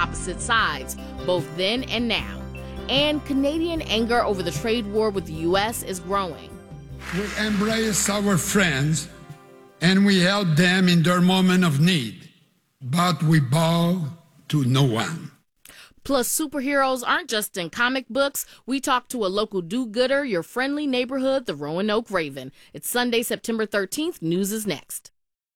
opposite sides, both then and now. And Canadian anger over the trade war with the U.S. is growing. We embrace our friends and we help them in their moment of need, but we bow to no one. Plus, superheroes aren't just in comic books. We talk to a local do-gooder, your friendly neighborhood, the Roanoke Raven. It's Sunday, September 13th. News is next.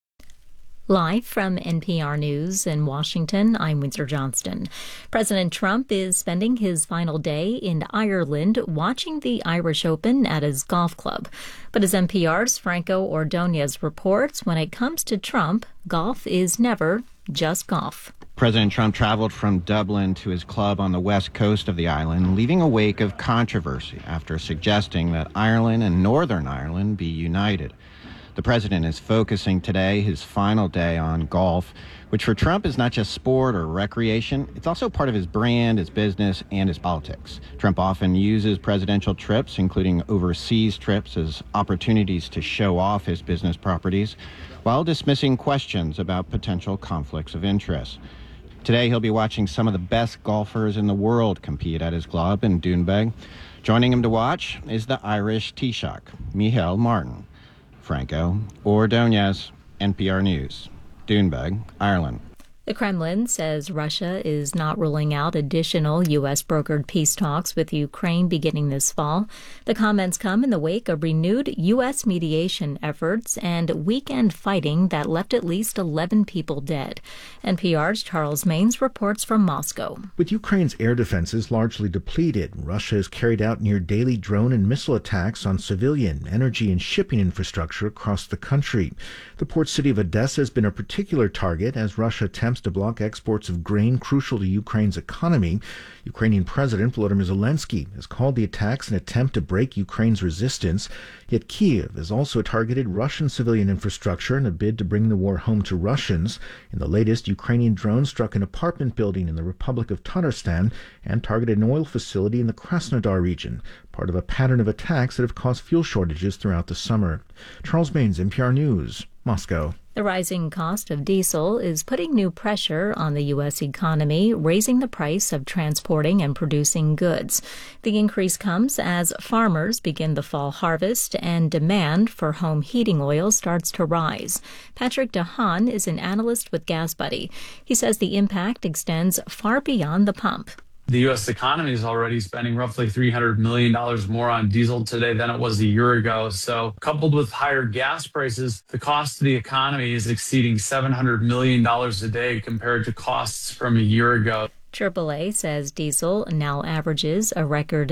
Live from NPR News in Washington, I'm Windsor Johnston. President Trump is spending his final day in Ireland watching the Irish Open at his golf club. But as NPR's Franco Ordonez reports, when it comes to Trump, golf is never just golf. President Trump traveled from Dublin to his club on the west coast of the island, leaving a wake of controversy after suggesting that Ireland and Northern Ireland be united. The president is focusing today, his final day, on golf, which for Trump is not just sport or recreation. It's also part of his brand, his business, and his politics. Trump often uses presidential trips, including overseas trips, as opportunities to show off his business properties, while dismissing questions about potential conflicts of interest. Today, he'll be watching some of the best golfers in the world compete at his club in Doonbeg. Joining him to watch is the Irish Taoiseach, Micheál Martin. Franco Ordonez, NPR News, Doonbeg, Ireland. The Kremlin says Russia is not ruling out additional U.S.-brokered peace talks with Ukraine beginning this fall. The comments come in the wake of renewed U.S. mediation efforts and weekend fighting that left at least 11 people dead. NPR's Charles Maines reports from Moscow. With Ukraine's air defenses largely depleted, Russia has carried out near-daily drone and missile attacks on civilian, energy, and shipping infrastructure across the country. The port city of Odessa has been a particular target as Russia attempts to block exports of grain crucial to Ukraine's economy. Ukrainian President Volodymyr Zelensky has called the attacks an attempt to break Ukraine's resistance. Yet Kyiv has also targeted Russian civilian infrastructure in a bid to bring the war home to Russians. In the latest, Ukrainian drones struck an apartment building in the Republic of Tatarstan and targeted an oil facility in the Krasnodar region, part of a pattern of attacks that have caused fuel shortages throughout the summer. Charles Maines, NPR News, Moscow. The rising cost of diesel is putting new pressure on the U.S. economy, raising the price of transporting and producing goods. The increase comes as farmers begin the fall harvest and demand for home heating oil starts to rise. Patrick DeHaan is an analyst with GasBuddy. He says the impact extends far beyond the pump. The U.S. economy is already spending roughly $300 million more on diesel today than it was a year ago. So coupled with higher gas prices, the cost to the economy is exceeding $700 million a day compared to costs from a year ago. AAA says diesel now averages a record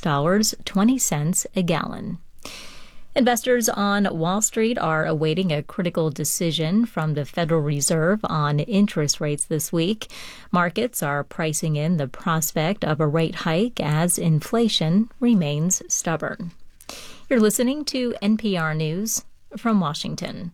$6.20 a gallon. Investors on Wall Street are awaiting a critical decision from the Federal Reserve on interest rates this week. Markets are pricing in the prospect of a rate hike as inflation remains stubborn. You're listening to NPR News from Washington.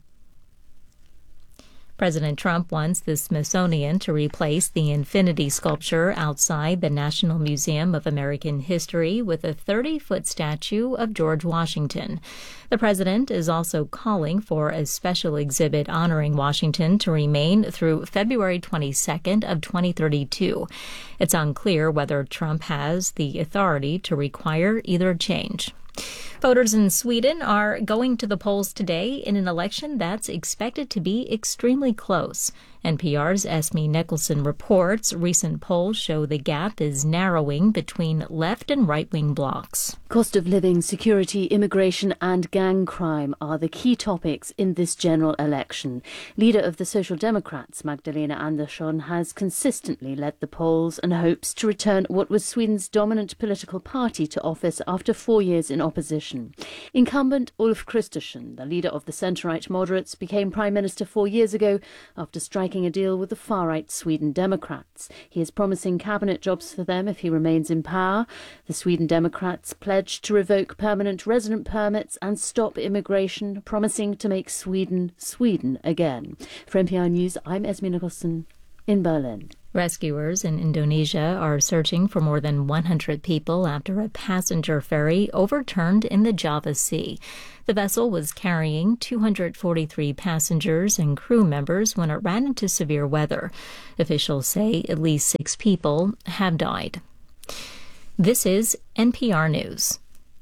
President Trump wants the Smithsonian to replace the infinity sculpture outside the National Museum of American History with a 30-foot statue of George Washington. The president is also calling for a special exhibit honoring Washington to remain through February 22nd of 2032. It's unclear whether Trump has the authority to require either change. Voters in Sweden are going to the polls today in an election that's expected to be extremely close. NPR's Esme Nicholson reports recent polls show the gap is narrowing between left and right-wing blocs. Cost of living, security, immigration and gang crime are the key topics in this general election. Leader of the Social Democrats, Magdalena Andersson, has consistently led the polls and hopes to return what was Sweden's dominant political party to office after 4 years in opposition. Incumbent Ulf Kristersson, the leader of the centre-right moderates, became Prime Minister 4 years ago after striking a deal with the far-right Sweden Democrats. He is promising cabinet jobs for them if he remains in power. The Sweden Democrats pledged to revoke permanent resident permits and stop immigration, promising to make Sweden Sweden again. For NPR News, I'm Esme Nicholson in Berlin. Rescuers in Indonesia are searching for more than 100 people after a passenger ferry overturned in the Java Sea. The vessel was carrying 243 passengers and crew members when it ran into severe weather. Officials say at least 6 people have died. This is NPR News.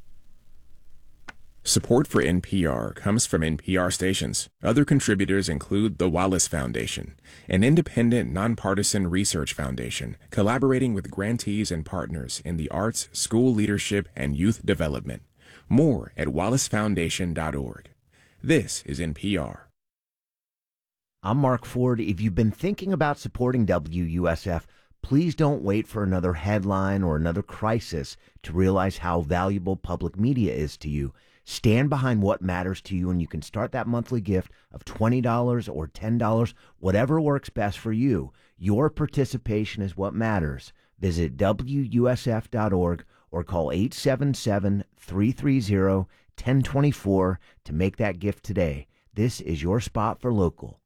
Support for NPR comes from NPR stations. Other contributors include the Wallace Foundation, an independent, nonpartisan research foundation collaborating with grantees and partners in the arts, school leadership, and youth development. More at wallacefoundation.org. This is NPR. I'm Mark Ford. If you've been thinking about supporting WUSF, please don't wait for another headline or another crisis to realize how valuable public media is to you. Stand behind what matters to you, and you can start that monthly gift of $20 or $10, whatever works best for you. Your participation is what matters. Visit WUSF.org or call 877-330-1024 to make that gift today. This is your spot for local.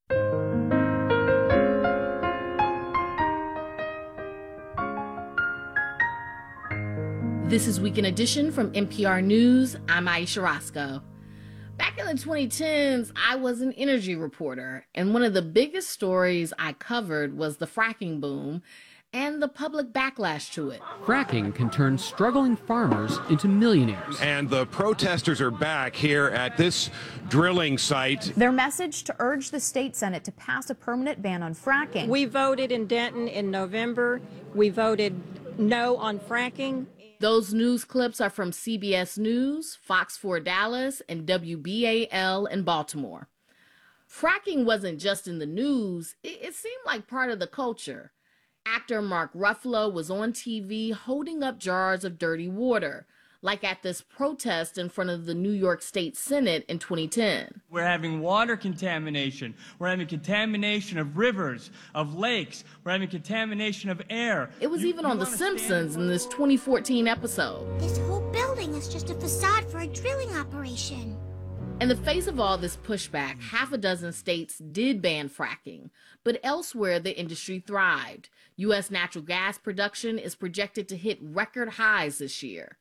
This is Weekend Edition from NPR News. I'm Aisha Roscoe. Back in the 2010s, I was an energy reporter, and one of the biggest stories I covered was the fracking boom and the public backlash to it. Fracking can turn struggling farmers into millionaires. And the protesters are back here at this drilling site. Their message to urge the state Senate to pass a permanent ban on fracking. We voted in Denton in November. We voted no on fracking. Those news clips are from CBS News, Fox 4 Dallas, and WBAL in Baltimore. Fracking wasn't just in the news, it seemed like part of the culture. Actor Mark Ruffalo was on TV holding up jars of dirty water, like at this protest in front of the New York State Senate in 2010. We're having water contamination. We're having contamination of rivers, of lakes. We're having contamination of air. It was even on The Simpsons in this 2014 episode. This whole building is just a facade for a drilling operation. In the face of all this pushback, half a dozen states did ban fracking, but elsewhere the industry thrived. U.S. natural gas production is projected to hit record highs this year.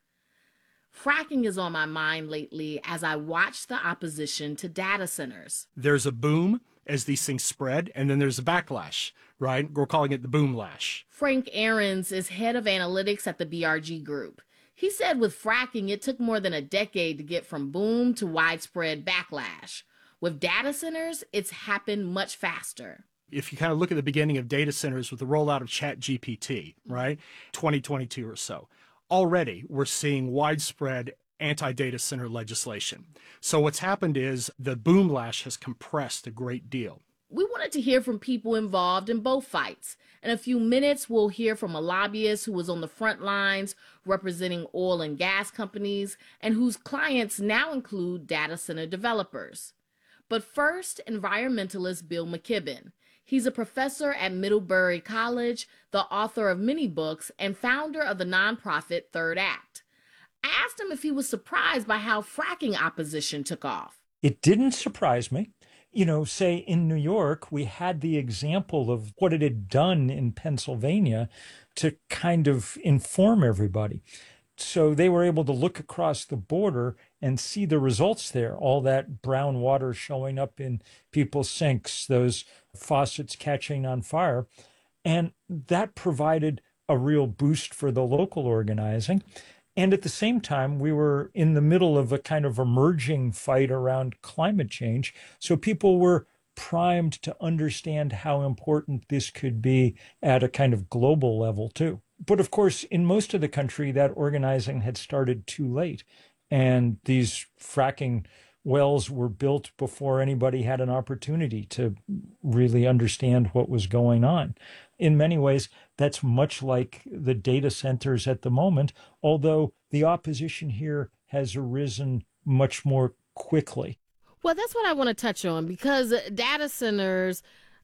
Fracking is on my mind lately as I watch the opposition to data centers. There's a boom as these things spread, and then there's a backlash, right? We're calling it the boomlash. Frank Ahrens is head of analytics at the BRG Group. He said with fracking, it took more than a decade to get from boom to widespread backlash. With data centers, it's happened much faster. If you kind of look at the beginning of data centers with the rollout of ChatGPT, right, 2022 or so, already we're seeing widespread anti-data center legislation. So what's happened is the boomlash has compressed a great deal. We wanted to hear from people involved in both fights. In a few minutes, we'll hear from a lobbyist who was on the front lines representing oil and gas companies and whose clients now include data center developers. But first, environmentalist Bill McKibben. He's a professor at Middlebury College, the author of many books, and founder of the nonprofit Third Act. I asked him if he was surprised by how fracking opposition took off. It didn't surprise me. You know, say in New York, we had the example of what it had done in Pennsylvania to kind of inform everybody. So they were able to look across the border and see the results there, all that brown water showing up in people's sinks, those faucets catching on fire. And that provided a real boost for the local organizing. And at the same time, we were in the middle of a kind of emerging fight around climate change. So people were primed to understand how important this could be at a kind of global level, too. But of course, in most of the country, that organizing had started too late. And these fracking wells were built before anybody had an opportunity to really understand what was going on. In many ways, that's much like the data centers at the moment, although the opposition here has arisen much more quickly. Well, that's what I want to touch on, because data centers,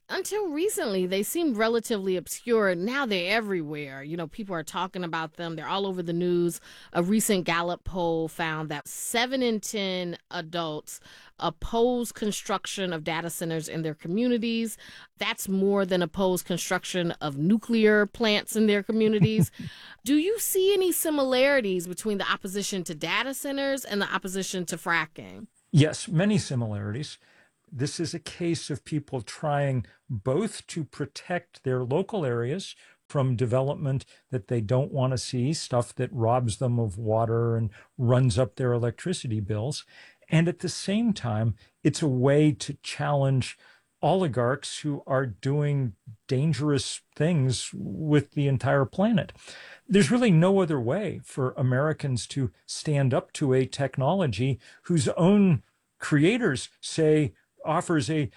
Until recently, they seemed relatively obscure. Now they're everywhere. You know, people are talking about them. They're all over the news. A recent Gallup poll found that 7 in 10 adults oppose construction of data centers in their communities. That's more than oppose construction of nuclear plants in their communities. Do you see any similarities between the opposition to data centers and the opposition to fracking? Yes, many similarities. This is a case of people trying both to protect their local areas from development that they don't want to see, stuff that robs them of water and runs up their electricity bills. And at the same time, it's a way to challenge oligarchs who are doing dangerous things with the entire planet. There's really no other way for Americans to stand up to a technology whose own creators say offers a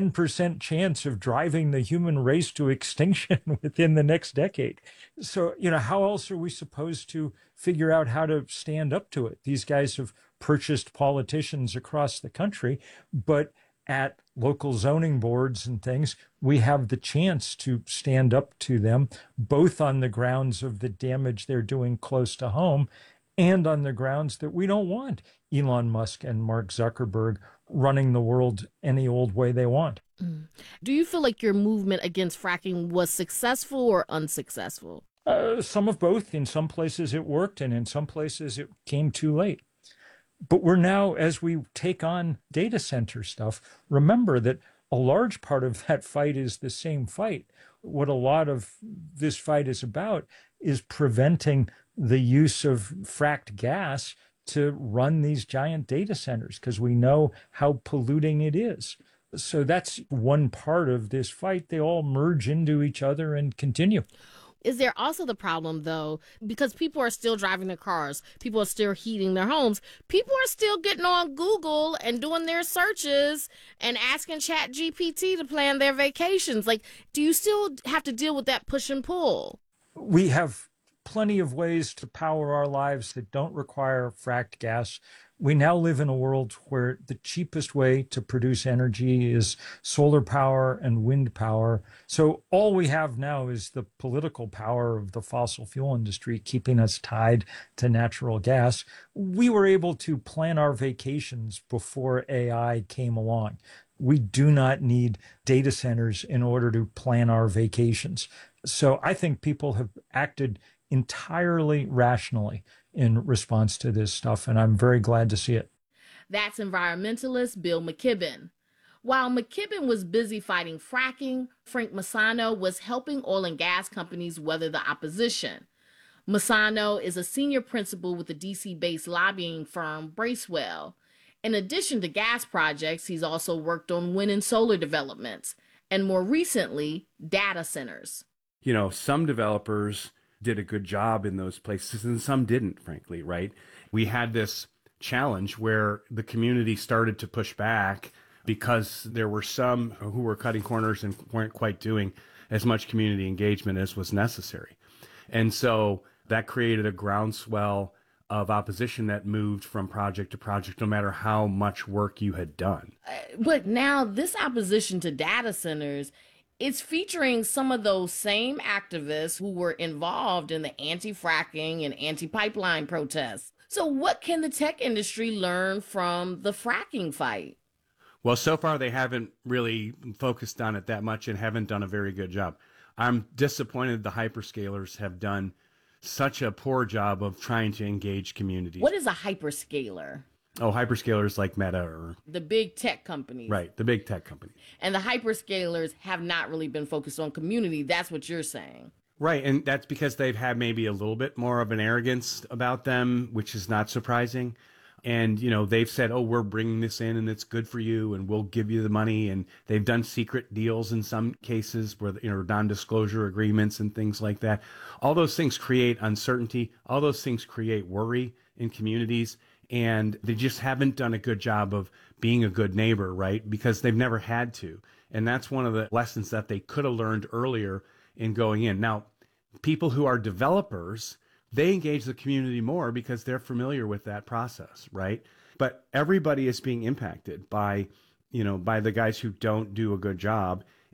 10% chance of driving the human race to extinction within the next decade. So, how else are we supposed to figure out how to stand up to it? These guys have purchased politicians across the country, but at local zoning boards and things, we have the chance to stand up to them, both on the grounds of the damage they're doing close to home and on the grounds that we don't want Elon Musk and Mark Zuckerberg running the world any old way they want. Do you feel like your movement against fracking was successful or unsuccessful? Some of both. In some places it worked, and in some places it came too late. But we're now, as we take on data center stuff, remember that a large part of that fight is the same fight. What a lot of this fight is about is preventing the use of fracked gas to run these giant data centers, because we know how polluting it is. So that's one part of this fight. They all merge into each other and continue. Is there also the problem, though, because people are still driving their cars, people are still heating their homes, people are still getting on Google and doing their searches and asking ChatGPT to plan their vacations? Like, do you still have to deal with that push and pull? We have plenty of ways to power our lives that don't require fracked gas. We now live in a world where the cheapest way to produce energy is solar power and wind power. So all we have now is the political power of the fossil fuel industry keeping us tied to natural gas. We were able to plan our vacations before AI came along. We do not need data centers in order to plan our vacations. So I think people have acted entirely rationally in response to this stuff, and I'm very glad to see it. That's environmentalist Bill McKibben. While McKibben was busy fighting fracking, Frank Massano was helping oil and gas companies weather the opposition. Massano is a senior principal with the DC-based lobbying firm Bracewell. In addition to gas projects, he's also worked on wind and solar developments, and more recently, data centers. Some developers did a good job in those places and some didn't, frankly, right? We had this challenge where the community started to push back because there were some who were cutting corners and weren't quite doing as much community engagement as was necessary. And so that created a groundswell of opposition that moved from project to project, no matter how much work you had done. But now this opposition to data centers, it's featuring some of those same activists who were involved in the anti-fracking and anti-pipeline protests. So what can the tech industry learn from the fracking fight? Well, so far they haven't really focused on it that much and haven't done a very good job. I'm disappointed the hyperscalers have done such a poor job of trying to engage communities. What is a hyperscaler? Oh, hyperscalers like Meta or... the big tech companies. Right, the big tech companies. And the hyperscalers have not really been focused on community. That's what you're saying. Right, and that's because they've had maybe a little bit more of an arrogance about them, which is not surprising. And, they've said, oh, we're bringing this in and it's good for you and we'll give you the money. And they've done secret deals in some cases where, non-disclosure agreements and things like that. All those things create uncertainty. All those things create worry in communities. And they just haven't done a good job of being a good neighbor, right? Because they've never had to. And that's one of the lessons that they could have learned earlier in going in. Now, people who are developers, they engage the community more because they're familiar with that process, right? But everybody is being impacted by the guys who don't do a good job.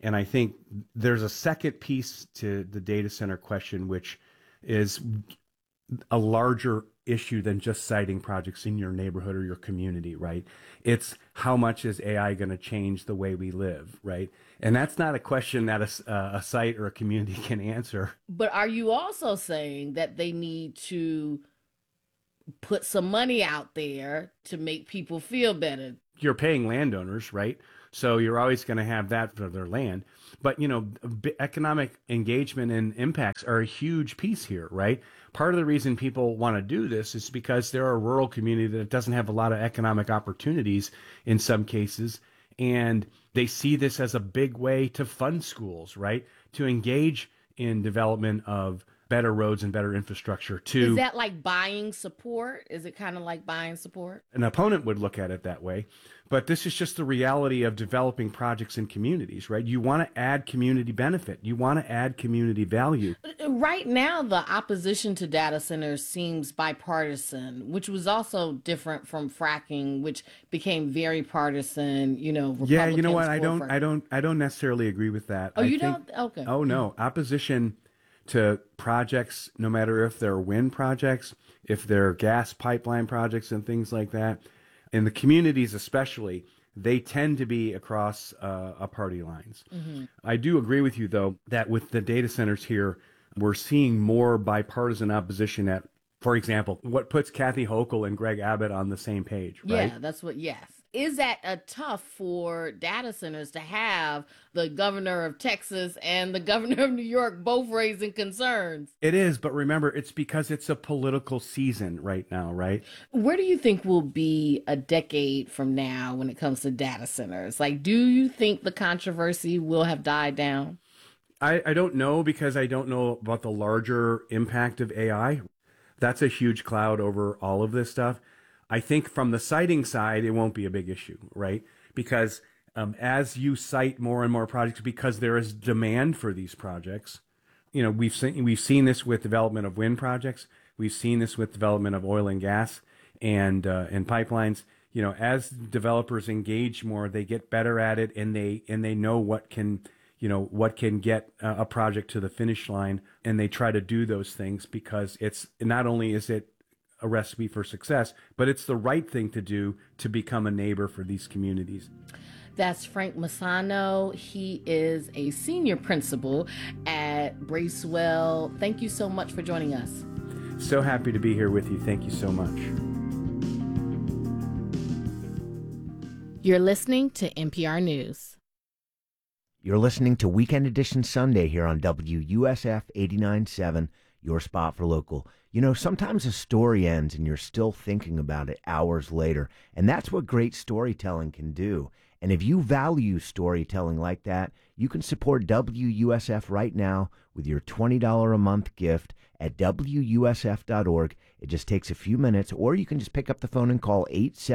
And I think there's a second piece to the data center question, which is a larger issue than just siting projects in your neighborhood or your community, right? It's how much is AI going to change the way we live, right? And that's not a question that a site or a community can answer. But are you also saying that they need to put some money out there to make people feel better? You're paying landowners, right? So you're always going to have that for their land. But, economic engagement and impacts are a huge piece here, right? Part of the reason people want to do this is because they're a rural community that doesn't have a lot of economic opportunities in some cases. And they see this as a big way to fund schools, right? To engage in development of better roads and better infrastructure. Is that like buying support? Is it kind of like buying support? An opponent would look at it that way. But this is just the reality of developing projects in communities, right? You want to add community benefit. You want to add community value. Right now, the opposition to data centers seems bipartisan, which was also different from fracking, which became very partisan, Yeah, you know what? I don't necessarily agree with that. Oh, you don't? Okay. Oh, no. Opposition to projects, no matter if they're wind projects, if they're gas pipeline projects and things like that, in the communities especially, they tend to be across party lines. Mm-hmm. I do agree with you, though, that with the data centers here, we're seeing more bipartisan opposition at, for example, what puts Kathy Hochul and Greg Abbott on the same page, right? Yeah, that's what, yes. Is that tough for data centers to have the governor of Texas and the governor of New York both raising concerns? It is, but remember, it's because it's a political season right now, right? Where do you think we'll be a decade from now when it comes to data centers? Like, do you think the controversy will have died down? I don't know, because I don't know about the larger impact of AI. That's a huge cloud over all of this stuff. I think from the siting side, it won't be a big issue, right? Because as you site more and more projects, because there is demand for these projects, we've seen this with development of wind projects. We've seen this with development of oil and gas and pipelines. As developers engage more, they get better at it, and they know what can get a project to the finish line, and they try to do those things because it's not only is it a recipe for success, but it's the right thing to do to become a neighbor for these communities. That's Frank Massano. He is a senior principal at Bracewell. Thank you so much for joining us. So happy to be here with you. Thank you so much. You're listening to NPR News. You're listening to Weekend Edition Sunday here on WUSF 89.7, your spot for local. Sometimes a story ends and you're still thinking about it hours later, and that's what great storytelling can do. And if you value storytelling like that, you can support WUSF right now with your $20 a month gift at WUSF.org. It just takes a few minutes, or you can just pick up the phone and call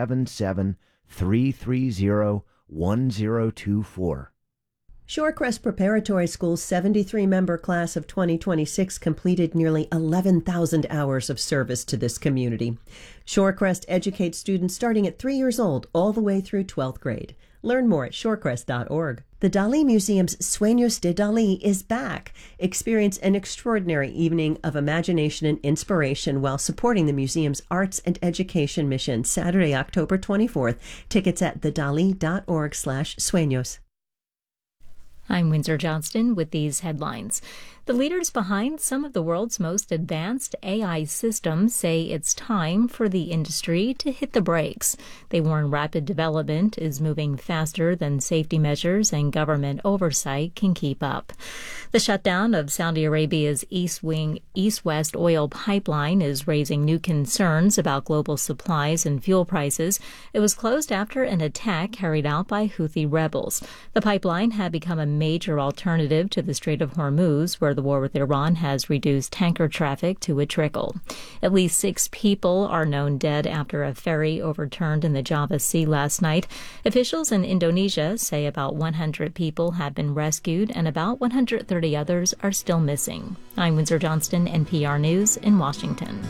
877-330-1024. Shorecrest Preparatory School's 73-member class of 2026 completed nearly 11,000 hours of service to this community. Shorecrest educates students starting at 3 years old all the way through 12th grade. Learn more at shorecrest.org. The Dali Museum's Sueños de Dali is back. Experience an extraordinary evening of imagination and inspiration while supporting the museum's arts and education mission Saturday, October 24th. Tickets at thedali.org/sueños. I'm Windsor Johnston with these headlines. The leaders behind some of the world's most advanced AI systems say it's time for the industry to hit the brakes. They warn rapid development is moving faster than safety measures and government oversight can keep up. The shutdown of Saudi Arabia's East-West oil pipeline is raising new concerns about global supplies and fuel prices. It was closed after an attack carried out by Houthi rebels. The pipeline had become a major alternative to the Strait of Hormuz, where the war with Iran has reduced tanker traffic to a trickle. At least 6 people are known dead after a ferry overturned in the Java Sea last night. Officials in Indonesia say about 100 people have been rescued and about 130 others are still missing. I'm Windsor Johnston, NPR News in Washington.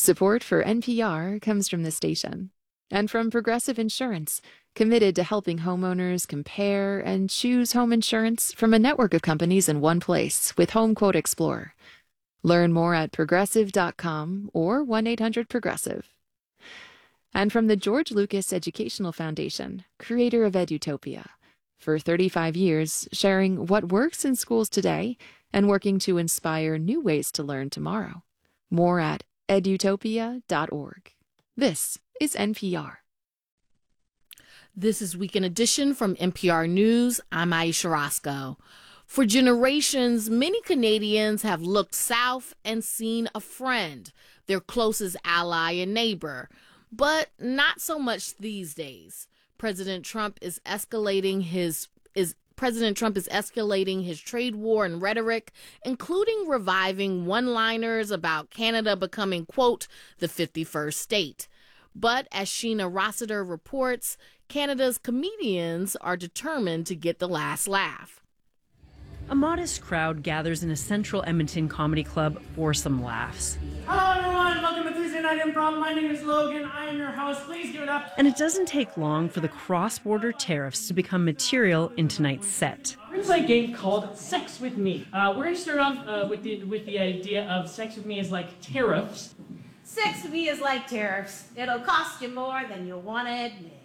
Support for NPR comes from the station and from Progressive Insurance, committed to helping homeowners compare and choose home insurance from a network of companies in one place with Home Quote Explorer. Learn more at progressive.com or 1-800-PROGRESSIVE. And from the George Lucas Educational Foundation, creator of Edutopia, for 35 years sharing what works in schools today and working to inspire new ways to learn tomorrow. More at edutopia.org. This is NPR. This is Weekend Edition from NPR News. I'm Aisha Roscoe. For generations, many Canadians have looked south and seen a friend, their closest ally and neighbor, but not so much these days. President Trump is escalating his trade war and rhetoric, including reviving one-liners about Canada becoming, quote, the 51st state. But as Sheena Rossiter reports, Canada's comedians are determined to get the last laugh. A modest crowd gathers in a central Edmonton comedy club for some laughs. Hello everyone, welcome to Tuesday Night Improv. My name is Logan, I am your host. Please give it up. And it doesn't take long for the cross-border tariffs to become material in tonight's set. We're going to play a game called Sex With Me. We're going to start off with the idea of sex with me is like tariffs. Sex with me is like tariffs. It'll cost you more than you want to admit.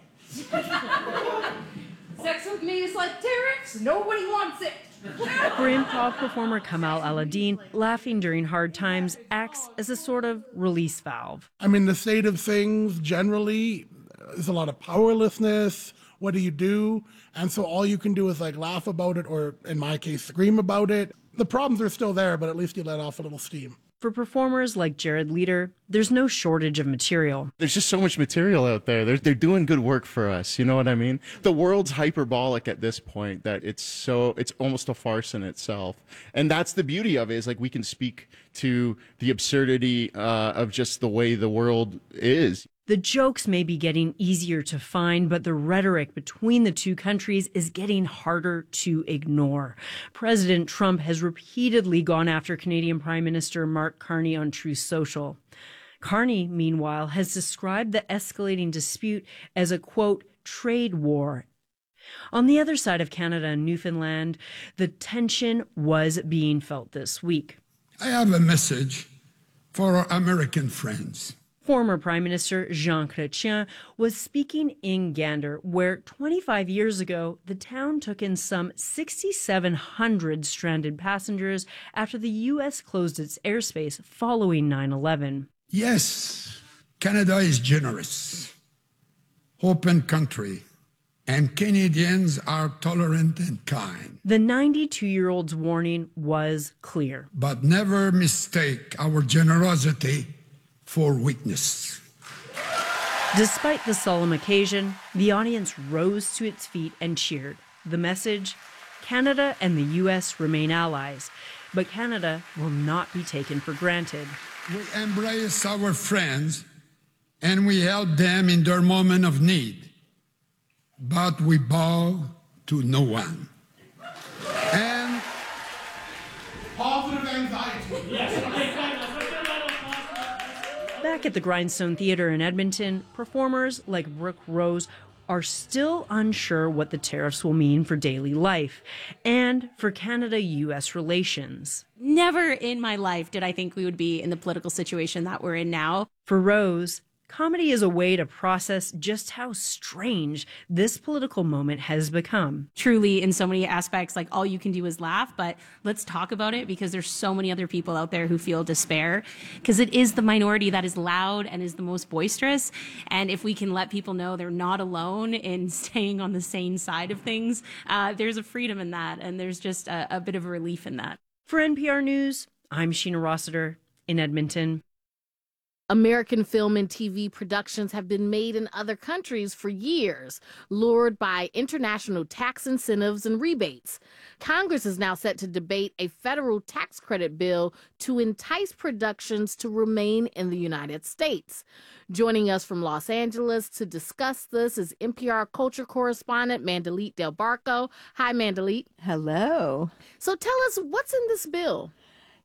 Sex with me is like tariffs. Nobody wants it. For improv performer Kamal Aladdin, laughing during hard times acts as a sort of release valve. I mean, the state of things generally is a lot of powerlessness. What do you do? And so all you can do is like laugh about it, or in my case, scream about it. The problems are still there, but at least you let off a little steam. For performers like Jared Leader, there's no shortage of material. There's just so much material out there. They're doing good work for us. You know what I mean? The world's hyperbolic at this point that it's almost a farce in itself. And that's the beauty of it, is like we can speak to the absurdity of just the way the world is. The jokes may be getting easier to find, but the rhetoric between the two countries is getting harder to ignore. President Trump has repeatedly gone after Canadian Prime Minister Mark Carney on Truth Social. Carney, meanwhile, has described the escalating dispute as a, quote, trade war. On the other side of Canada and Newfoundland, the tension was being felt this week. I have a message for our American friends. Former Prime Minister Jean Chrétien was speaking in Gander, where 25 years ago, the town took in some 6,700 stranded passengers after the U.S. closed its airspace following 9/11. Yes, Canada is generous, open country, and Canadians are tolerant and kind. The 92-year-old's warning was clear. But never mistake our generosity for weakness. Despite the solemn occasion, the audience rose to its feet and cheered. The message: Canada and the U.S. remain allies, but Canada will not be taken for granted. We embrace our friends and we help them in their moment of need, but we bow to no one. And positive anxiety. Back at the Grindstone Theatre in Edmonton, performers like Brooke Rose are still unsure what the tariffs will mean for daily life and for Canada-U.S. relations. Never in my life did I think we would be in the political situation that we're in now. For Rose, comedy is a way to process just how strange this political moment has become. Truly, in so many aspects, like all you can do is laugh, but let's talk about it because there's so many other people out there who feel despair, because it is the minority that is loud and is the most boisterous. And if we can let people know they're not alone in staying on the sane side of things, there's a freedom in that, and there's just a bit of a relief in that. For NPR News, I'm Sheena Rossiter in Edmonton. American film and TV productions have been made in other countries for years, lured by international tax incentives and rebates. Congress is now set to debate a federal tax credit bill to entice productions to remain in the United States. Joining us from Los Angeles to discuss this is NPR culture correspondent Mandalit Del Barco. Hi, Mandalit. Hello. So tell us, what's in this bill?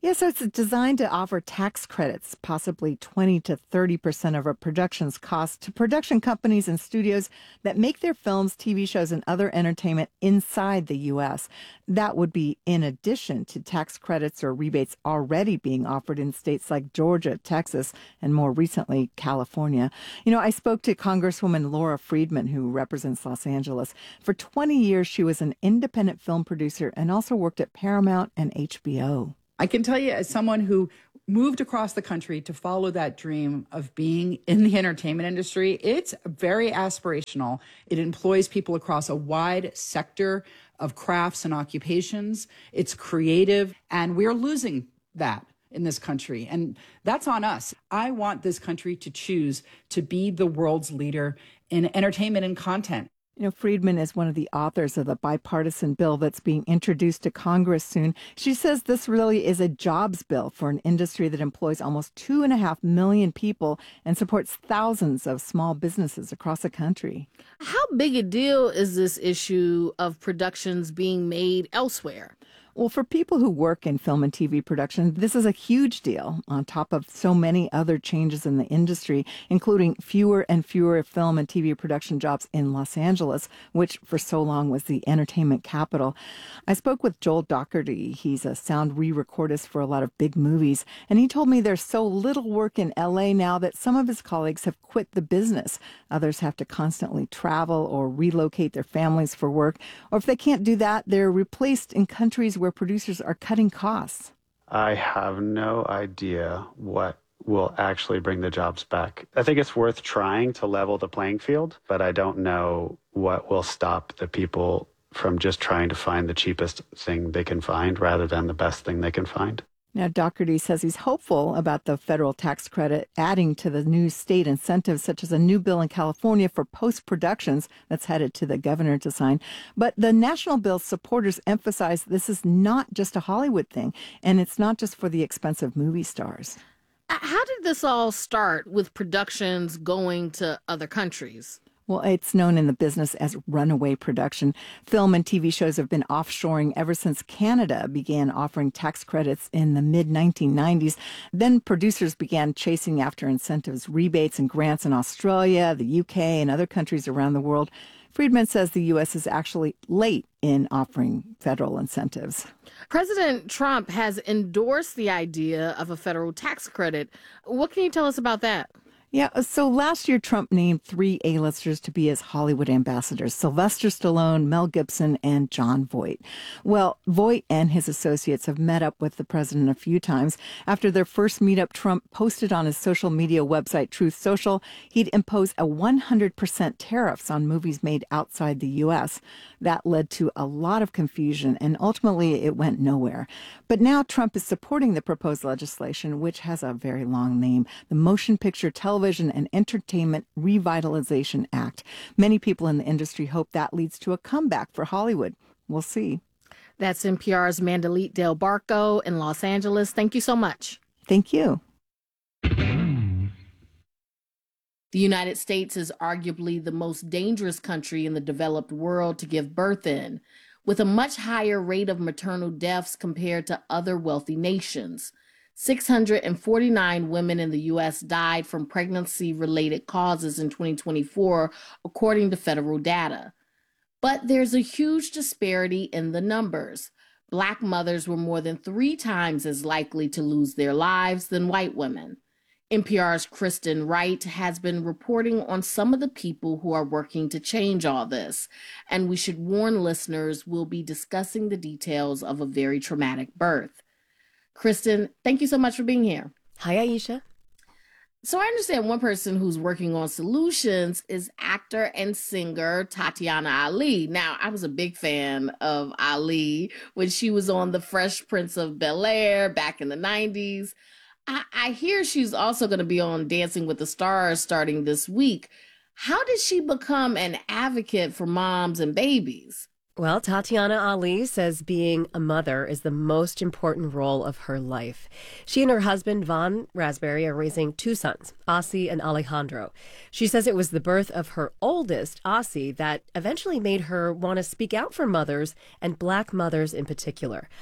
Yeah, so it's designed to offer tax credits, possibly 20 to 30% of a production's cost, to production companies and studios that make their films, TV shows, and other entertainment inside the U.S. That would be in addition to tax credits or rebates already being offered in states like Georgia, Texas, and more recently, California. You know, I spoke to Congresswoman Laura Friedman, who represents Los Angeles. For 20 years, she was an independent film producer and also worked at Paramount and HBO. I can tell you, as someone who moved across the country to follow that dream of being in the entertainment industry, it's very aspirational. It employs people across a wide sector of crafts and occupations. It's creative, and we're losing that in this country. And that's on us. I want this country to choose to be the world's leader in entertainment and content. You know, Friedman is one of the authors of the bipartisan bill that's being introduced to Congress soon. She says this really is a jobs bill for an industry that employs almost 2.5 million people and supports thousands of small businesses across the country. How big a deal is this issue of productions being made elsewhere? Well, for people who work in film and TV production, this is a huge deal on top of so many other changes in the industry, including fewer and fewer film and TV production jobs in Los Angeles, which for so long was the entertainment capital. I spoke with Joel Dougherty. He's a sound re-recordist for a lot of big movies, and he told me there's so little work in LA now that some of his colleagues have quit the business. Others have to constantly travel or relocate their families for work, or if they can't do that, they're replaced in countries where producers are cutting costs. I have no idea what will actually bring the jobs back. I think it's worth trying to level the playing field, but I don't know what will stop the people from just trying to find the cheapest thing they can find rather than the best thing they can find. Now, Dougherty says he's hopeful about the federal tax credit adding to the new state incentives, such as a new bill in California for post-productions that's headed to the governor to sign. But the national bill's supporters emphasize this is not just a Hollywood thing, and it's not just for the expensive movie stars. How did this all start with productions going to other countries? Well, it's known in the business as runaway production. Film and TV shows have been offshoring ever since Canada began offering tax credits in the mid-1990s. Then producers began chasing after incentives, rebates, and grants in Australia, the UK, and other countries around the world. Friedman says the U.S. is actually late in offering federal incentives. President Trump has endorsed the idea of a federal tax credit. What can you tell us about that? Yeah, so last year, Trump named 3 A-listers to be his Hollywood ambassadors: Sylvester Stallone, Mel Gibson, and Jon Voight. Well, Voight and his associates have met up with the president a few times. After their first meetup, Trump posted on his social media website, Truth Social, he'd impose a 100% tariffs on movies made outside the U.S. That led to a lot of confusion, and ultimately it went nowhere. But now Trump is supporting the proposed legislation, which has a very long name, the Motion Picture, Television, and Entertainment Revitalization Act. Many people in the industry hope that leads to a comeback for Hollywood. We'll see. That's NPR's Mandalit Del Barco in Los Angeles. Thank you so much. Thank you. The United States is arguably the most dangerous country in the developed world to give birth in, with a much higher rate of maternal deaths compared to other wealthy nations. 649 women in the U.S. died from pregnancy-related causes in 2024, according to federal data. But there's a huge disparity in the numbers. Black mothers were more than 3 times as likely to lose their lives than white women. NPR's Kristen Wright has been reporting on some of the people who are working to change all this, and we should warn listeners we'll be discussing the details of a very traumatic birth. Kristen, thank you so much for being here. Hi, Aisha. So I understand one person who's working on solutions is actor and singer Tatiana Ali. Now, I was a big fan of Ali when she was on The Fresh Prince of Bel-Air back in the 90s. I hear she's also going to be on Dancing with the Stars starting this week. How did she become an advocate for moms and babies? Well, Tatiana Ali says being a mother is the most important role of her life. She and her husband, Von Raspberry, are raising 2 sons, Asi and Alejandro. She says it was the birth of her oldest, Asi, that eventually made her want to speak out for mothers and Black mothers in particular.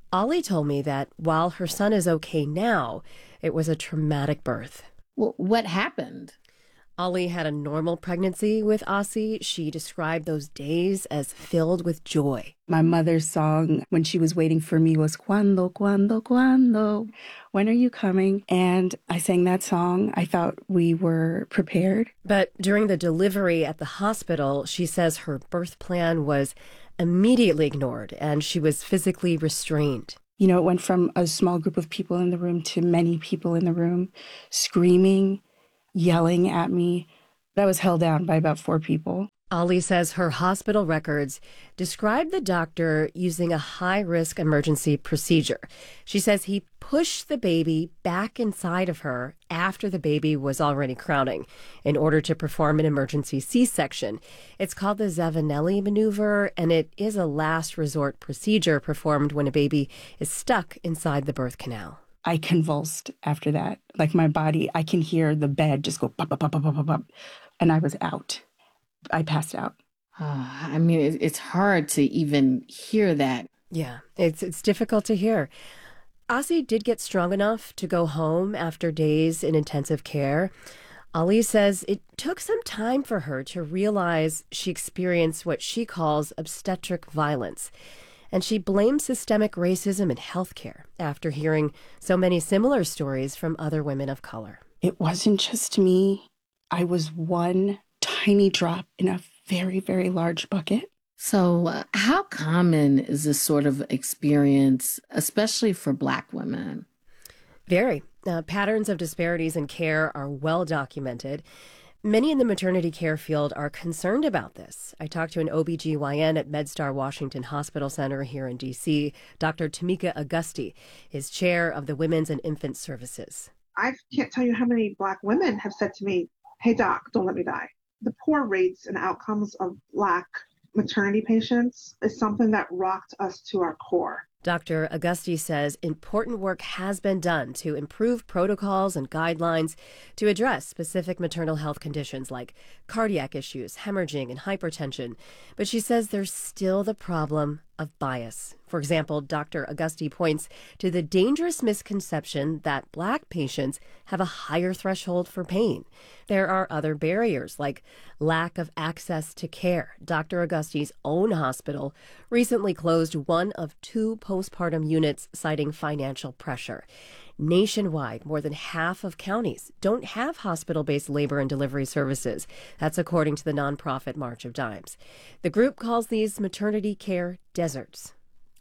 Ali told me that while her son is okay now, it was a traumatic birth. Well, what happened? Ali had a normal pregnancy with Asi. She described those days as filled with joy. My mother's song when she was waiting for me was "Cuando, cuando, cuando." When are you coming? And I sang that song. I thought we were prepared. But during the delivery at the hospital, she says her birth plan was immediately ignored and she was physically restrained. You know, it went from a small group of people in the room to many people in the room screaming, yelling at me. I was held down by about 4 people. Ali says her hospital records described the doctor using a high-risk emergency procedure. She says he pushed the baby back inside of her after the baby was already crowning in order to perform an emergency C-section. It's called the Zavanelli maneuver, and it is a last resort procedure performed when a baby is stuck inside the birth canal. I convulsed after that. Like my body, I can hear the bed just go pop, pop, pop, pop, pop, pop, and I was out. I passed out. I mean, it's hard to even hear that. Yeah, it's difficult to hear. Asi did get strong enough to go home after days in intensive care. Ali says it took some time for her to realize she experienced what she calls obstetric violence. And she blames systemic racism in healthcare after hearing so many similar stories from other women of color. It wasn't just me. I was one tiny drop in a very, very large bucket. So how common is this sort of experience, especially for Black women? Very. Patterns of disparities in care are well documented. Many in the maternity care field are concerned about this. I talked to an OBGYN at MedStar Washington Hospital Center here in D.C., Dr. Tamika Augusti, is chair of the Women's and Infant Services. I can't tell you how many Black women have said to me, "Hey, doc, don't let me die." The poor rates and outcomes of Black maternity patients is something that rocked us to our core. Dr. Augusti says important work has been done to improve protocols and guidelines to address specific maternal health conditions like cardiac issues, hemorrhaging, and hypertension. But she says there's still the problem of bias. For example, Dr. Augusti points to the dangerous misconception that Black patients have a higher threshold for pain. There are other barriers like lack of access to care. Dr. Augusti's own hospital recently closed one of 2 postpartum units, citing financial pressure. Nationwide, more than half of counties don't have hospital-based labor and delivery services. That's according to the nonprofit March of Dimes. The group calls these maternity care deserts.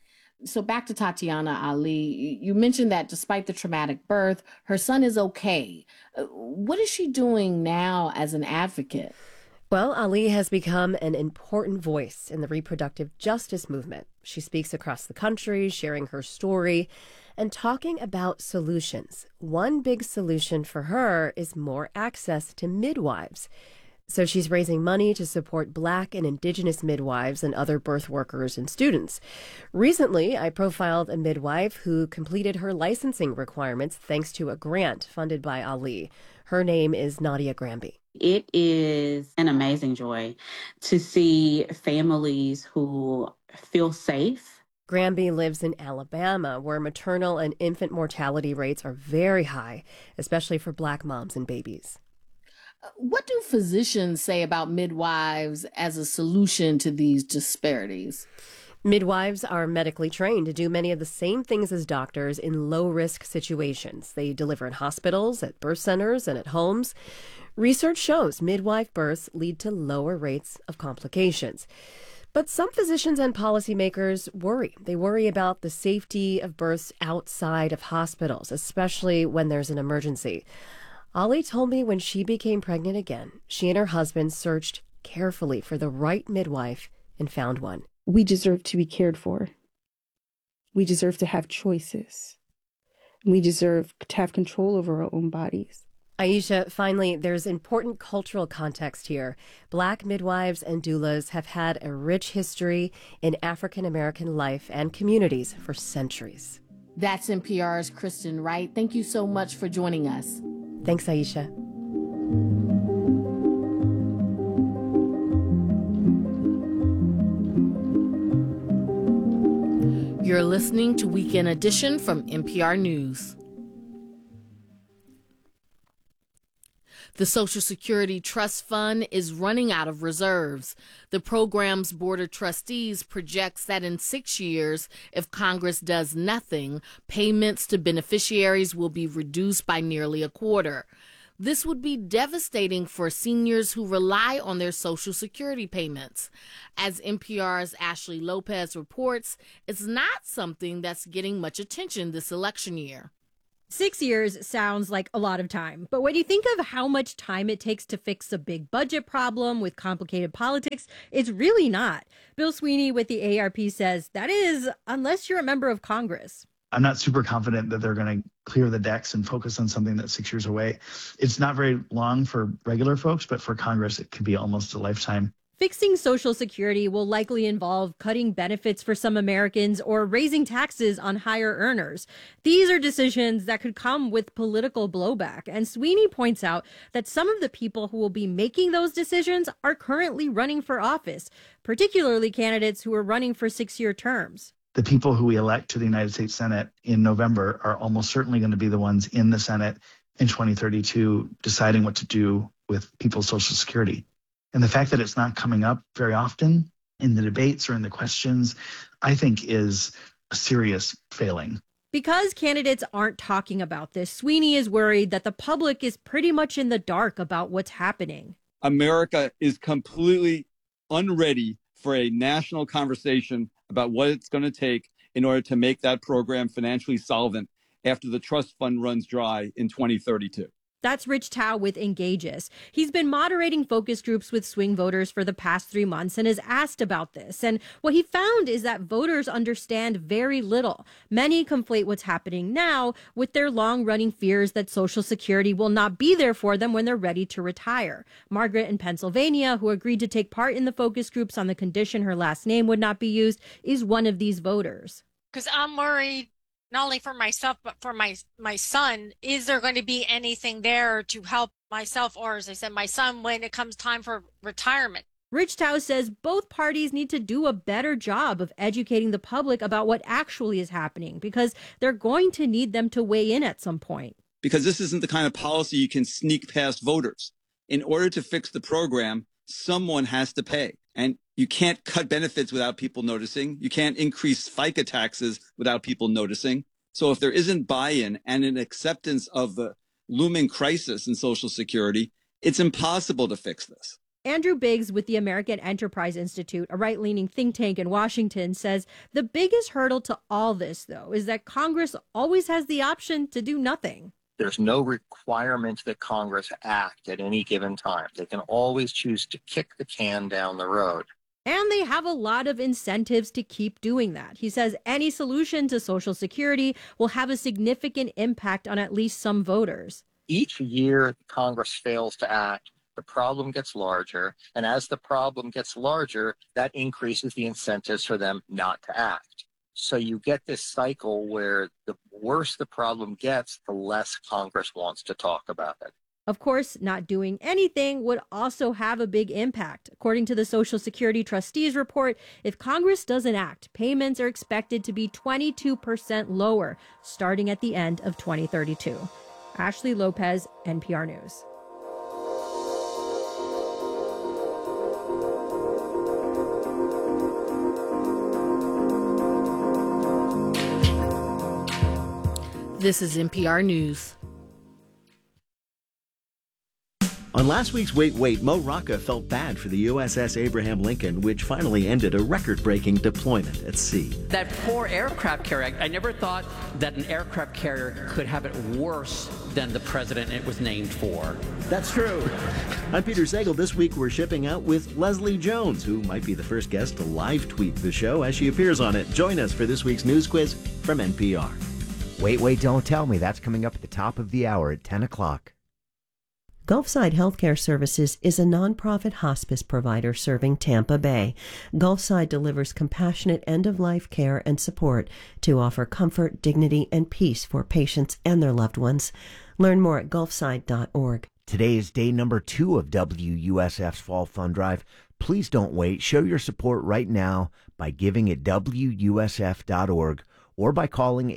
So back to Tatiana Ali, you mentioned that despite the traumatic birth, her son is okay. What is she doing now as an advocate? Well, Ali has become an important voice in the reproductive justice movement. She speaks across the country, sharing her story and talking about solutions. One big solution for her is more access to midwives. So she's raising money to support Black and Indigenous midwives and other birth workers and students. Recently, I profiled a midwife who completed her licensing requirements thanks to a grant funded by Ali. Her name is Nadia Granby. It is an amazing joy to see families who feel safe. Granby lives in Alabama, where maternal and infant mortality rates are very high, especially for Black moms and babies. What do physicians say about midwives as a solution to these disparities? Midwives are medically trained to do many of the same things as doctors in low-risk situations. They deliver in hospitals, at birth centers, and at homes. Research shows midwife births lead to lower rates of complications. But some physicians and policymakers worry. They worry about the safety of births outside of hospitals, especially when there's an emergency. Ali told me when she became pregnant again, she and her husband searched carefully for the right midwife and found one. We deserve to be cared for. We deserve to have choices. We deserve to have control over our own bodies. Aisha, finally, there's important cultural context here. Black midwives and doulas have had a rich history in African American life and communities for centuries. That's NPR's Kristen Wright. Thank you so much for joining us. Thanks, Aisha. You're listening to Weekend Edition from NPR News. The Social Security Trust Fund is running out of reserves. The program's Board of Trustees projects that in 6 years, if Congress does nothing, payments to beneficiaries will be reduced by nearly a quarter. This would be devastating for seniors who rely on their Social Security payments. As NPR's Ashley Lopez reports, it's not something that's getting much attention this election year. 6 years sounds like a lot of time, but when you think of how much time it takes to fix a big budget problem with complicated politics, it's really not. Bill Sweeney with the ARP says that is, unless you're a member of Congress. I'm not super confident that they're going to clear the decks and focus on something that's 6 years away. It's not very long for regular folks, but for Congress, it could be almost a lifetime. Fixing Social Security will likely involve cutting benefits for some Americans or raising taxes on higher earners. These are decisions that could come with political blowback. And Sweeney points out that some of the people who will be making those decisions are currently running for office, particularly candidates who are running for 6-year terms. The people who we elect to the United States Senate in November are almost certainly going to be the ones in the Senate in 2032 deciding what to do with people's Social Security. And the fact that it's not coming up very often in the debates or in the questions, I think is a serious failing. Because candidates aren't talking about this, Sweeney is worried that the public is pretty much in the dark about what's happening. America is completely unready for a national conversation about what it's going to take in order to make that program financially solvent after the trust fund runs dry in 2032. That's Rich Tao with Engages. He's been moderating focus groups with swing voters for the past 3 months and is asked about this. And what he found is that voters understand very little. Many conflate what's happening now with their long-running fears that Social Security will not be there for them when they're ready to retire. Margaret in Pennsylvania, who agreed to take part in the focus groups on the condition her last name would not be used, is one of these voters. Because I'm worried not only for myself, but for my son. Is there going to be anything there to help myself, or as I said, my son, when it comes time for retirement? Rich Tao says both parties need to do a better job of educating the public about what actually is happening, because they're going to need them to weigh in at some point. Because this isn't the kind of policy you can sneak past voters. In order to fix the program, someone has to pay. And you can't cut benefits without people noticing. You can't increase FICA taxes without people noticing. So if there isn't buy-in and an acceptance of the looming crisis in Social Security, it's impossible to fix this. Andrew Biggs with the American Enterprise Institute, a right-leaning think tank in Washington, says the biggest hurdle to all this, though, is that Congress always has the option to do nothing. There's no requirement that Congress act at any given time. They can always choose to kick the can down the road. And they have a lot of incentives to keep doing that. He says any solution to Social Security will have a significant impact on at least some voters. Each year Congress fails to act, the problem gets larger. And as the problem gets larger, that increases the incentives for them not to act. So you get this cycle where the worse the problem gets, the less Congress wants to talk about it. Of course, not doing anything would also have a big impact. According to the Social Security Trustees report, if Congress doesn't act, payments are expected to be 22% lower starting at the end of 2032. Ashley Lopez, NPR News. This is NPR News. On last week's Wait, Wait, Mo Rocca felt bad for the USS Abraham Lincoln, which finally ended a record-breaking deployment at sea. That poor aircraft carrier, I never thought that an aircraft carrier could have it worse than the president it was named for. That's true. I'm Peter Sagal. This week we're shipping out with Leslie Jones, who might be the first guest to live tweet the show as she appears on it. Join us for this week's news quiz from NPR. Wait, wait, don't tell me. That's coming up at the top of the hour at 10 o'clock. Gulfside Healthcare Services is a nonprofit hospice provider serving Tampa Bay. Gulfside delivers compassionate end-of-life care and support to offer comfort, dignity, and peace for patients and their loved ones. Learn more at gulfside.org. Today is day number 2 of WUSF's Fall Fund Drive. Please don't wait. Show your support right now by giving at WUSF.org or by calling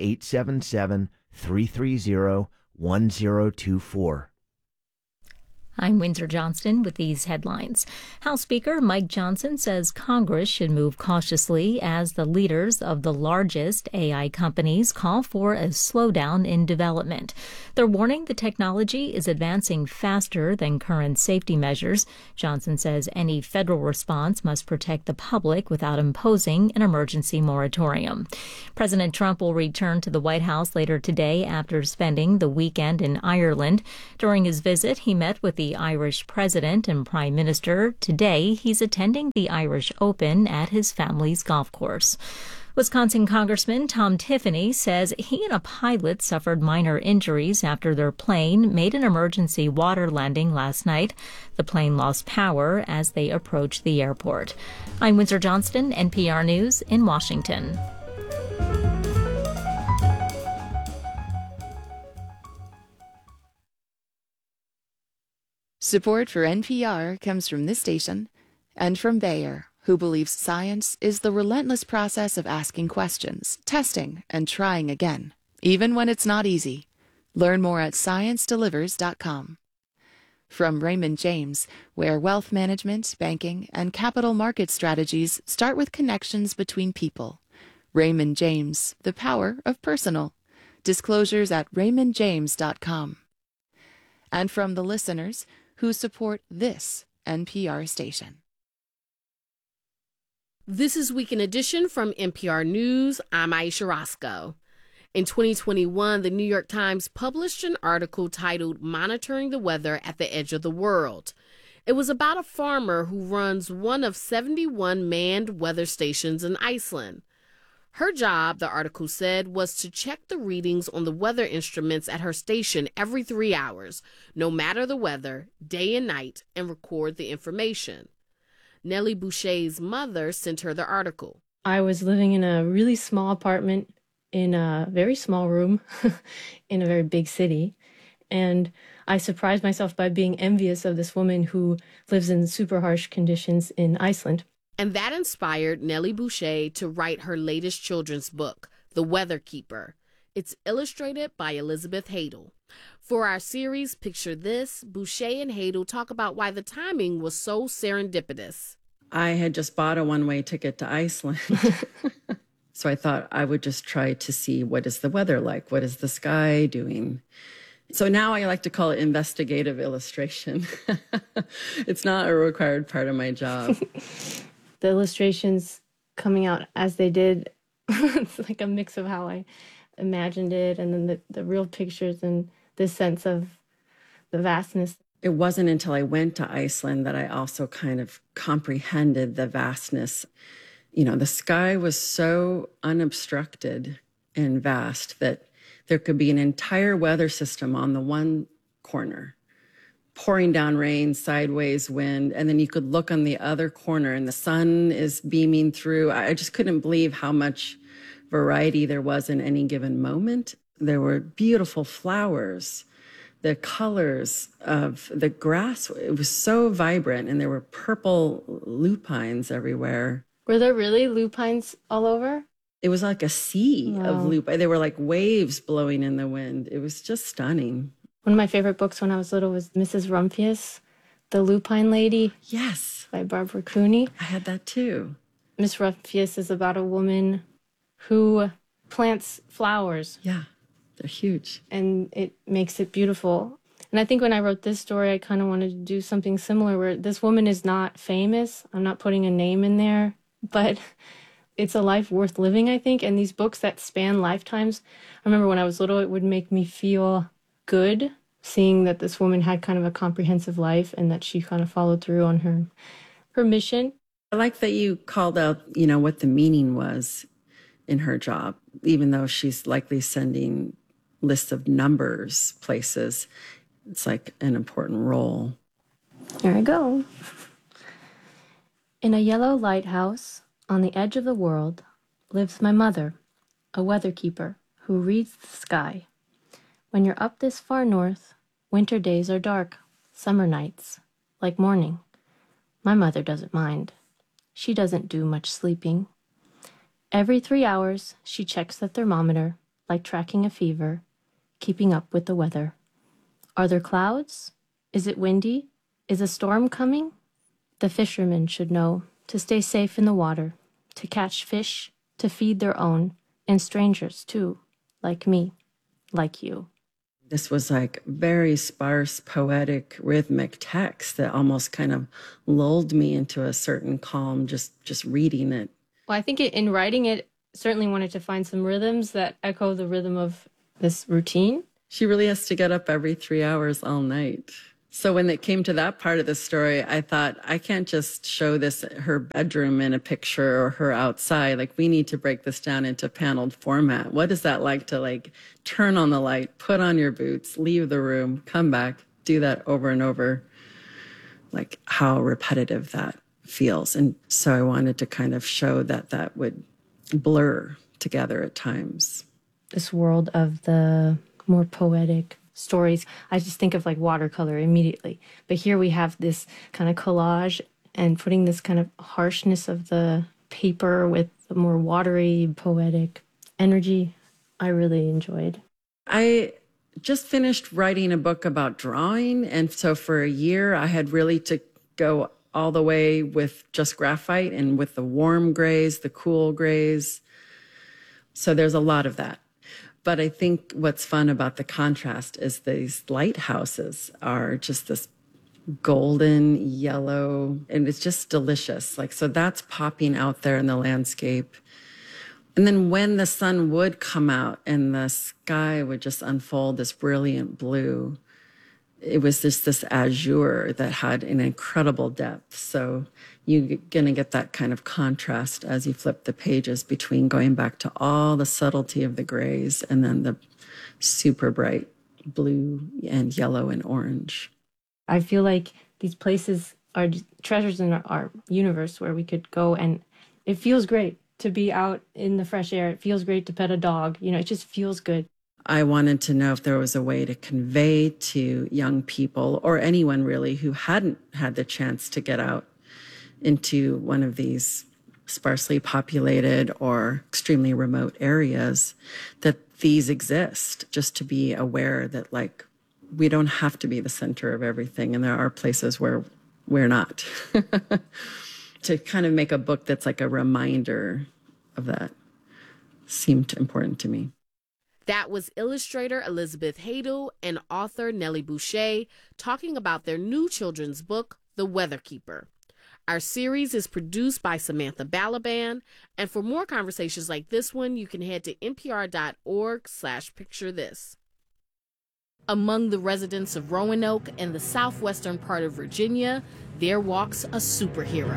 877-330-1024. I'm Windsor Johnston with these headlines. House Speaker Mike Johnson says Congress should move cautiously as the leaders of the largest AI companies call for a slowdown in development. They're warning the technology is advancing faster than current safety measures. Johnson says any federal response must protect the public without imposing an emergency moratorium. President Trump will return to the White House later today after spending the weekend in Ireland. During his visit, he met with the Irish president and prime minister. Today, he's attending the Irish Open at his family's golf course. Wisconsin Congressman Tom Tiffany says he and a pilot suffered minor injuries after their plane made an emergency water landing last night. The plane lost power as they approached the airport. I'm Windsor Johnston, NPR News in Washington. Support for NPR comes from this station and from Bayer, who believes science is the relentless process of asking questions, testing, and trying again, even when it's not easy. Learn more at ScienceDelivers.com. From Raymond James, where wealth management, banking, and capital market strategies start with connections between people. Raymond James, the power of personal. Disclosures at RaymondJames.com. And from the listeners who support this NPR station. This is Weekend Edition from NPR News. I'm Aisha Roscoe. In 2021, the New York Times published an article titled Monitoring the Weather at the Edge of the World. It was about a farmer who runs one of 71 manned weather stations in Iceland. Her job, the article said, was to check the readings on the weather instruments at her station every 3 hours, no matter the weather, day and night, and record the information. Nellie Boucher's mother sent her the article. I was living in a really small apartment in a very small room in a very big city, and I surprised myself by being envious of this woman who lives in super harsh conditions in Iceland. And that inspired Nellie Boucher to write her latest children's book, The Weather Keeper. It's illustrated by Elizabeth Hadel. For our series, Picture This, Boucher and Hadel talk about why the timing was so serendipitous. I had just bought a one-way ticket to Iceland. So I thought I would just try to see what is the weather like? What is the sky doing? So now I like to call it investigative illustration. It's not a required part of my job. The illustrations coming out as they did, it's like a mix of how I imagined it and then the real pictures and this sense of the vastness. It wasn't until I went to Iceland that I also kind of comprehended the vastness. You know, the sky was so unobstructed and vast that there could be an entire weather system on the one corner, pouring down rain, sideways wind, and then you could look on the other corner and the sun is beaming through. I just couldn't believe how much variety there was in any given moment. There were beautiful flowers, the colors of the grass, it was so vibrant, and there were purple lupines everywhere. Were there really lupines all over? It was like a sea Wow. of lupine. They were like waves blowing in the wind. It was just stunning. One of my favorite books when I was little was Mrs. Rumphius, The Lupine Lady. Yes. By Barbara Cooney. I had that too. Miss Rumphius is about a woman who plants flowers. Yeah, they're huge. And it makes it beautiful. And I think when I wrote this story, I kind of wanted to do something similar where this woman is not famous. I'm not putting a name in there, but it's a life worth living, I think. And these books that span lifetimes, I remember when I was little, it would make me feel good seeing that this woman had kind of a comprehensive life and that she kind of followed through on her mission. I like that you called out, you know, what the meaning was in her job, even though she's likely sending lists of numbers places. It's like an important role. Here I go. In a yellow lighthouse on the edge of the world lives my mother, a weather keeper who reads the sky. When you're up this far north, winter days are dark. Summer nights, like morning. My mother doesn't mind. She doesn't do much sleeping. Every 3 hours, she checks the thermometer, like tracking a fever, keeping up with the weather. Are there clouds? Is it windy? Is a storm coming? The fishermen should know to stay safe in the water, to catch fish, to feed their own, and strangers too, like me, like you. This was like very sparse, poetic, rhythmic text that almost kind of lulled me into a certain calm just reading it. Well, I think in writing it, certainly wanted to find some rhythms that echo the rhythm of this routine. She really has to get up every 3 hours all night. So when it came to that part of the story, I thought, I can't just show this her bedroom in a picture or her outside. Like, we need to break this down into paneled format. What is that like to turn on the light, put on your boots, leave the room, come back, do that over and over, like how repetitive that feels. And so I wanted to kind of show that would blur together at times. This world of the more poetic stories, I just think of like watercolor immediately. But here we have this kind of collage and putting this kind of harshness of the paper with the more watery, poetic energy. I really enjoyed. I just finished writing a book about drawing. And so for a year, I had really to go all the way with just graphite and with the warm grays, the cool grays. So there's a lot of that. But I think what's fun about the contrast is these lighthouses are just this golden yellow, and it's just delicious. So that's popping out there in the landscape. And then when the sun would come out and the sky would just unfold this brilliant blue, it was just this azure that had an incredible depth. So you're going to get that kind of contrast as you flip the pages between going back to all the subtlety of the grays and then the super bright blue and yellow and orange. I feel like these places are treasures in our universe where we could go, and it feels great to be out in the fresh air. It feels great to pet a dog. It just feels good. I wanted to know if there was a way to convey to young people, or anyone really who hadn't had the chance to get out into one of these sparsely populated or extremely remote areas, that these exist, just to be aware that we don't have to be the center of everything, and there are places where we're not. To kind of make a book that's like a reminder of that seemed important to me. That was illustrator Elizabeth Hadel and author Nellie Boucher talking about their new children's book, The Weatherkeeper. Our series is produced by Samantha Balaban, and for more conversations like this one, you can head to npr.org/picturethis. Among the residents of Roanoke and the southwestern part of Virginia, there walks a superhero.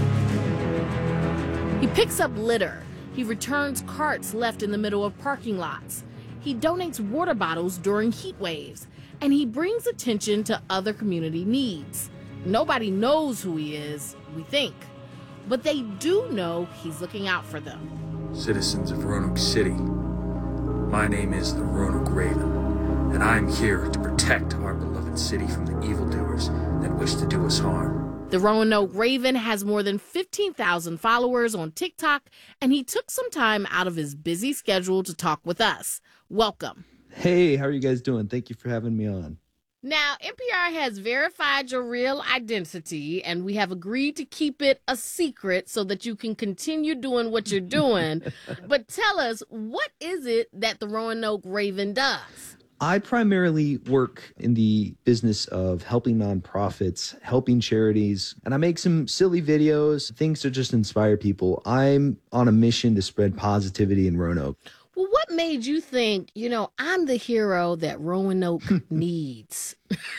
He picks up litter. He returns carts left in the middle of parking lots. He donates water bottles during heat waves, and he brings attention to other community needs. Nobody knows who he is, we think, but they do know he's looking out for them. Citizens of Roanoke City, my name is the Roanoke Raven, and I'm here to protect our beloved city from the evildoers that wish to do us harm. The Roanoke Raven has more than 15,000 followers on TikTok, and he took some time out of his busy schedule to talk with us. Welcome. Hey, how are you guys doing? Thank you for having me on. Now, NPR has verified your real identity, and we have agreed to keep it a secret so that you can continue doing what you're doing. But tell us, what is it that the Roanoke Raven does? I primarily work in the business of helping nonprofits, helping charities, and I make some silly videos, things to just inspire people. I'm on a mission to spread positivity in Roanoke. Well, what made you think, I'm the hero that Roanoke needs?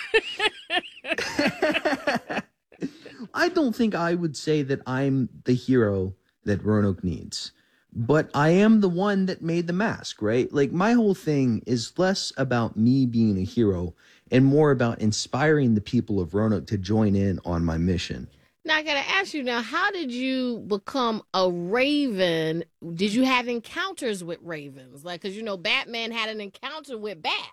I don't think I would say that I'm the hero that Roanoke needs. But I am the one that made the mask, right? My whole thing is less about me being a hero and more about inspiring the people of Roanoke to join in on my mission. Now, I got to ask you how did you become a raven? Did you have encounters with ravens? Because, Batman had an encounter with bats.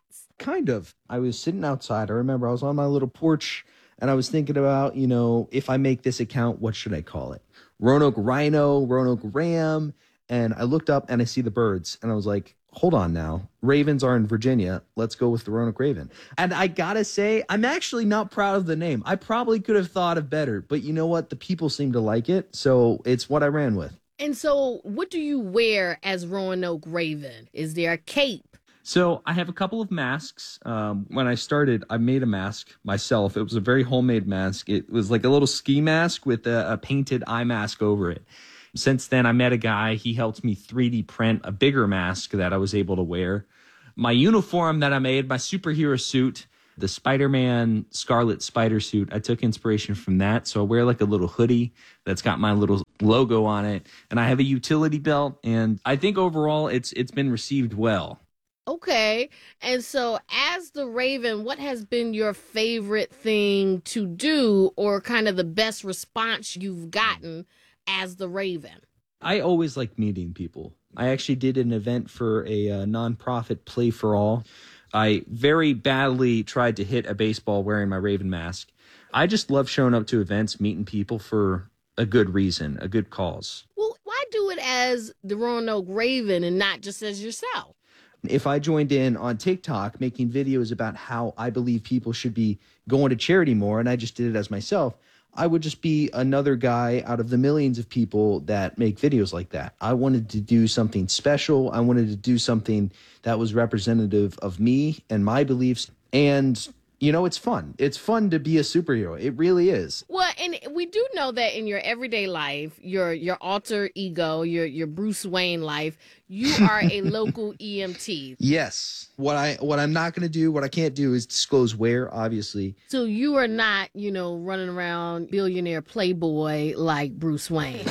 Kind of. I was sitting outside. I remember I was on my little porch and I was thinking about, if I make this account, what should I call it? Roanoke Rhino, Roanoke Ram. And I looked up and I see the birds and I was like, hold on now. Ravens are in Virginia. Let's go with the Roanoke Raven. And I gotta say, I'm actually not proud of the name. I probably could have thought of better, but you know what? The people seem to like it. So it's what I ran with. And so what do you wear as Roanoke Raven? Is there a cape? So I have a couple of masks. When I started, I made a mask myself. It was a very homemade mask. It was like a little ski mask with a painted eye mask over it. Since then, I met a guy. He helped me 3D print a bigger mask that I was able to wear. My uniform that I made, my superhero suit, the Spider-Man Scarlet Spider suit, I took inspiration from that. So I wear like a little hoodie that's got my little logo on it. And I have a utility belt. And I think overall it's been received well. Okay. And so as the Raven, what has been your favorite thing to do or kind of the best response you've gotten as the Raven? I always like meeting people. I actually did an event for a nonprofit Play for All. I very badly tried to hit a baseball wearing my Raven mask. I just love showing up to events, meeting people for a good reason, a good cause. Well, why do it as the Roanoke Raven and not just as yourself? If I joined in on TikTok making videos about how I believe people should be going to charity more, and I just did it as myself, I would just be another guy out of the millions of people that make videos like that. I wanted to do something special. I wanted to do something that was representative of me and my beliefs. And, it's fun. It's fun to be a superhero. It really is. Well, and we do know that in your everyday life, your alter ego, your Bruce Wayne life, you are a local EMT. Yes. What I'm not going to do, what I can't do is disclose where, obviously. So you are not, running around billionaire playboy like Bruce Wayne.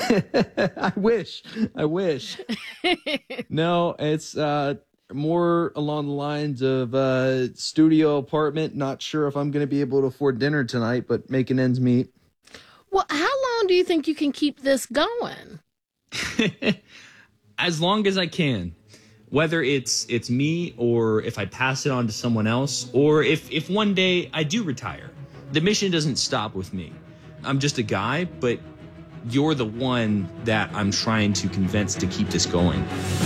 I wish. No, it's more along the lines of studio apartment. Not sure if I'm going to be able to afford dinner tonight, but making ends meet. Well, how long do you think you can keep this going? As long as I can. Whether it's me or if I pass it on to someone else, or if one day I do retire. The mission doesn't stop with me. I'm just a guy, but you're the one that I'm trying to convince to keep this going.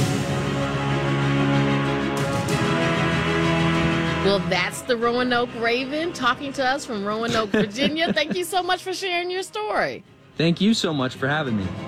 Well, that's the Roanoke Raven talking to us from Roanoke, Virginia. Thank you so much for sharing your story. Thank you so much for having me.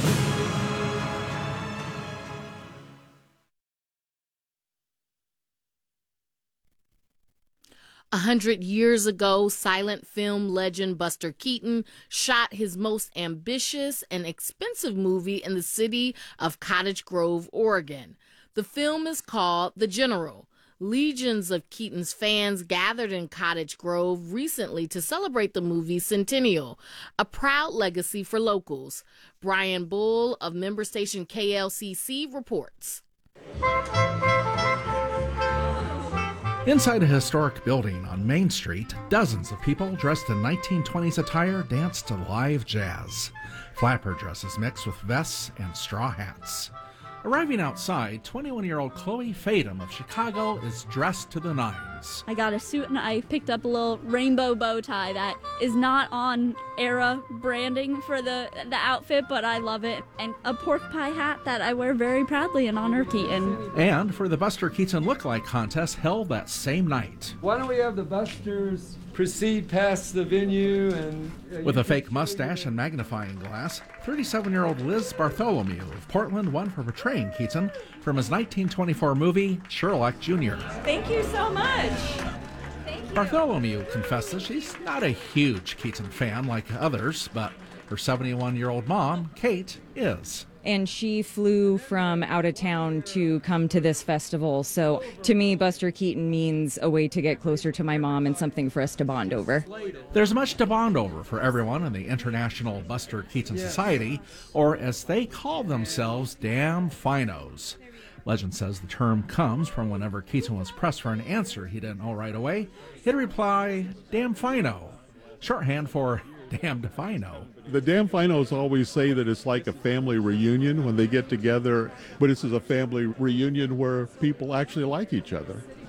A 100 years ago, silent film legend Buster Keaton shot his most ambitious and expensive movie in the city of Cottage Grove, Oregon. The film is called The General. Legions of Keaton's fans gathered in Cottage Grove recently to celebrate the movie's centennial, a proud legacy for locals. Brian Bull of member station KLCC reports. Inside a historic building on Main Street, dozens of people dressed in 1920s attire danced to live jazz. Flapper dresses mixed with vests and straw hats. Arriving outside, 21-year-old Chloe Fadum of Chicago is dressed to the nines. I got a suit and I picked up a little rainbow bow tie that is not on era branding for the outfit, but I love it. And a pork pie hat that I wear very proudly in honor of Keaton. And for the Buster Keaton Lookalike contest held that same night. Why don't we have the Busters proceed past the venue and... With a fake mustache and magnifying glass, 37-year-old Liz Bartholomew of Portland won for portraying Keaton from his 1924 movie, Sherlock Jr. Thank you so much. Bartholomew confesses she's not a huge Keaton fan like others, but her 71-year-old mom, Kate, is. And she flew from out of town to come to this festival. So to me, Buster Keaton means a way to get closer to my mom and something for us to bond over. There's much to bond over for everyone in the International Buster Keaton Society, or as they call themselves, Damn Finos. Legend says the term comes from whenever Keaton was pressed for an answer he didn't know right away, he'd reply, Damn Fino, shorthand for Damned if I know. The Damn Finos always say that it's like a family reunion when they get together, but this is a family reunion where people actually like each other.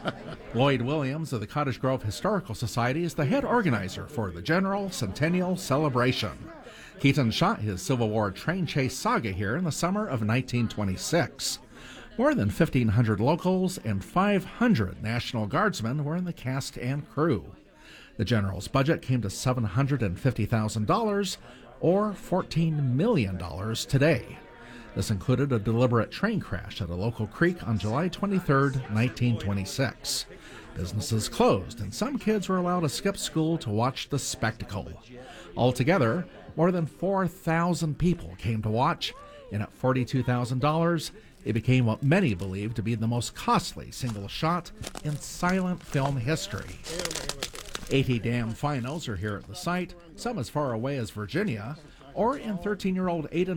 Lloyd Williams of the Cottage Grove Historical Society is the head organizer for the General Centennial Celebration. Keaton shot his Civil War train chase saga here in the summer of 1926. More than 1,500 locals and 500 National Guardsmen were in the cast and crew. The General's budget came to $750,000, or $14 million today. This included a deliberate train crash at a local creek on July 23, 1926. Businesses closed, and some kids were allowed to skip school to watch the spectacle. Altogether, more than 4,000 people came to watch, and at $42,000, it became what many believe to be the most costly single shot in silent film history. 80 Damn Finos are here at the site, some as far away as Virginia, or in 13-year-old Aiden